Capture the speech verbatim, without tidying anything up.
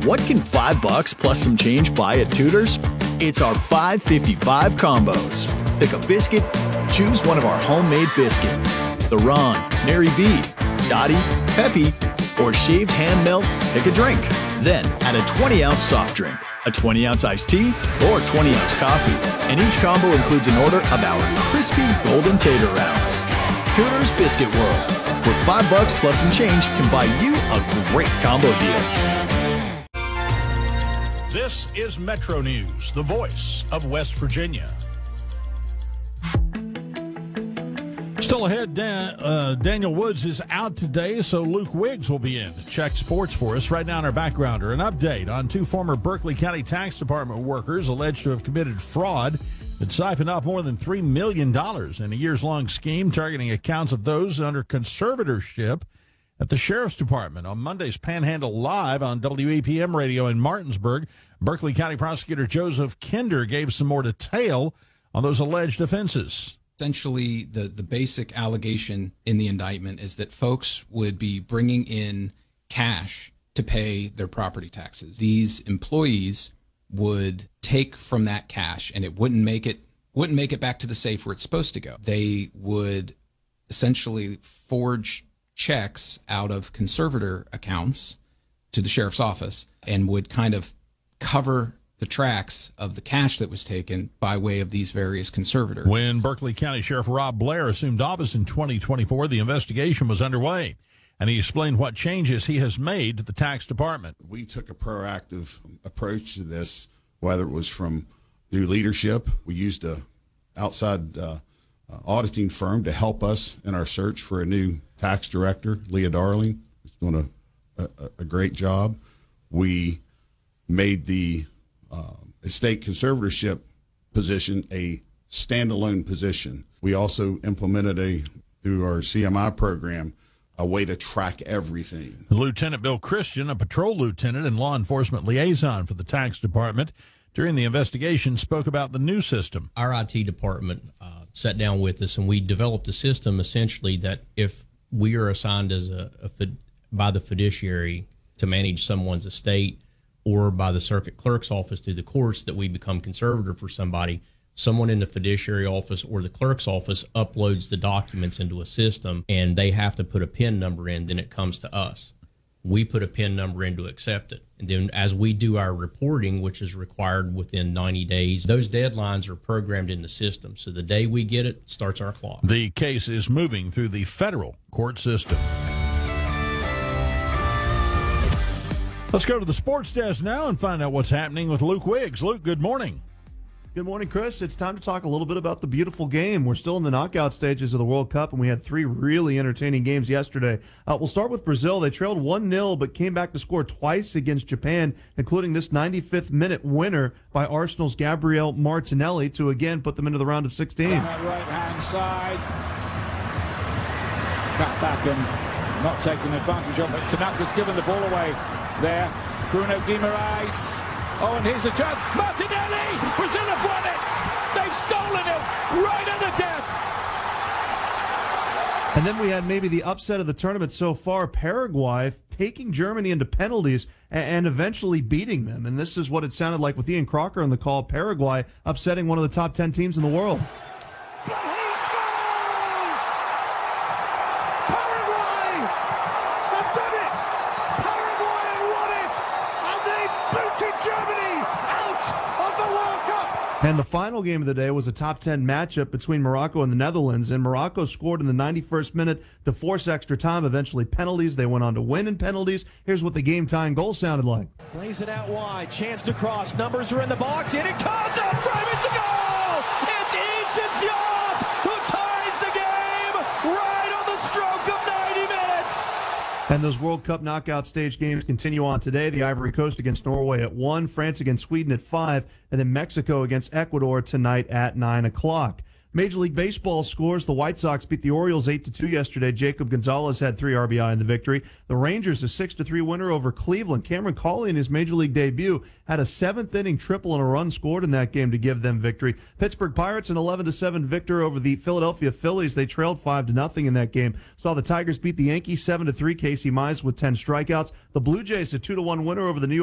What can five bucks plus some change buy at Tudor's? It's our five fifty-five combos. Pick a biscuit, choose one of our homemade biscuits. The Ron, Mary B, Dottie, Peppy, or shaved ham melt, pick a drink. Then add a twenty ounce soft drink, a twenty ounce iced tea, or twenty ounce coffee. And each combo includes an order of our crispy golden tater rounds. Tudor's Biscuit World, where five bucks plus some change can buy you a great combo deal. This is Metro News, the voice of West Virginia. Still ahead, Dan, uh, Daniel Woods is out today, so Luke Wiggs will be in to check sports for us. Right now in our backgrounder, an update on two former Berkeley County Tax Department workers alleged to have committed fraud that siphoned off more than three million dollars in a years-long scheme targeting accounts of those under conservatorship at the Sheriff's Department. On Monday's Panhandle Live on W E P M radio in Martinsburg, Berkeley County Prosecutor Joseph Kinder gave some more detail on those alleged offenses. Essentially, the, the basic allegation in the indictment is that folks would be bringing in cash to pay their property taxes. These employees would take from that cash, and it wouldn't make it wouldn't make it back to the safe where it's supposed to go. They would essentially forge checks out of conservator accounts to the sheriff's office and would kind of cover the tracks of the cash that was taken by way of these various conservators. When Berkeley County Sheriff Rob Blair assumed office in twenty twenty-four, the investigation was underway, and he explained what changes he has made to the tax department. We took a proactive approach to this, whether it was from new leadership. We used a outside uh, uh, auditing firm to help us in our search for a new tax director, Leah Darling, who's doing a, a, a great job. We made the uh, estate conservatorship position a standalone position. We also implemented a through our C M I program a way to track everything. Lieutenant Bill Christian, a patrol lieutenant and law enforcement liaison for the tax department, during the investigation spoke about the new system. Our I T department uh, sat down with us, and we developed a system essentially that if we are assigned as a, a by the fiduciary to manage someone's estate, or by the circuit clerk's office through the courts that we become conservator for somebody, someone in the fiduciary office or the clerk's office uploads the documents into a system, and they have to put a PIN number in, then it comes to us. We put a PIN number in to accept it. And then as we do our reporting, which is required within ninety days, those deadlines are programmed in the system. So the day we get it, starts our clock. The case is moving through the federal court system. Let's go to the sports desk now and find out what's happening with Luke Wiggs. Luke, good morning. Good morning, Chris. It's time to talk a little bit about the beautiful game. We're still in the knockout stages of the World Cup, and we had three really entertaining games yesterday. Uh, we'll start with Brazil. They trailed one nil, but came back to score twice against Japan, including this ninety-fifth minute winner by Arsenal's Gabriel Martinelli to again put them into the round of sixteen. On that right-hand side. Cut back and not taking advantage of it. Tanaka's given the ball away there. Bruno Guimaraes. Oh, and here's a chance. Martinelli! Brazil have won it! They've stolen it right at the death! And then we had maybe the upset of the tournament so far, Paraguay taking Germany into penalties and eventually beating them. And this is what it sounded like with Ian Crocker on the call. Paraguay upsetting one of the top ten teams in the world. But he scores! Paraguay have done it! Paraguay have won it! And they booted Germany out of the World Cup! And the final game of the day was a top ten matchup between Morocco and the Netherlands. And Morocco scored in the ninety-first minute to force extra time, eventually penalties. They went on to win in penalties. Here's what the game-tying goal sounded like. Plays it out wide, chance to cross, numbers are in the box, and it comes up, frame it to goal! It's Issa Diop who ties the game right on the stroke of ninety minutes! And those World Cup knockout stage games continue on today. The Ivory Coast against Norway at one, France against Sweden at five, and then Mexico against Ecuador tonight at nine o'clock. Major League Baseball scores. The White Sox beat the Orioles eight to two yesterday. Jacob Gonzalez had three R B I in the victory. The Rangers a six to three winner over Cleveland. Cameron Cawley in his Major League debut had a seventh-inning triple and a run scored in that game to give them victory. Pittsburgh Pirates an eleven to seven victor over the Philadelphia Phillies. They trailed five to nothing in that game. Saw the Tigers beat the Yankees seven to three. Casey Mize with ten strikeouts. The Blue Jays a two to one winner over the New York